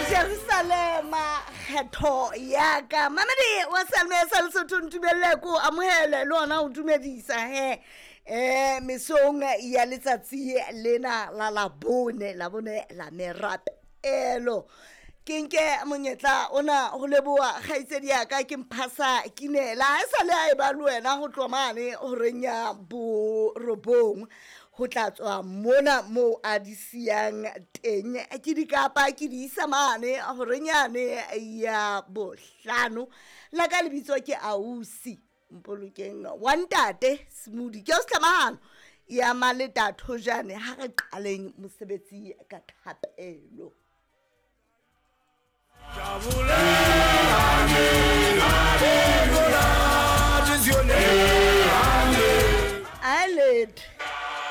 Jerusalem kgetho ya ka mamedi wa Selmesa Lesotho ntumelle ko amohele le ona o dumedisa mesong ya letsatsi lena la labone la merape elo kenke monyetla ona ho leboa khaitsedi ya ka ke mphasa kinela sa le a ba le wena ho tlomane ho renya bo robong ho tlatswa mona mo a di siang teng ke dikapa ke di isa mane ho renyane ya bohlano la ka lebitso ke Ausi Mpolokeng wa ntate Smudi ke o slamano ya maleta thojane ha re qaleng mosebetsi ka thapelo Alet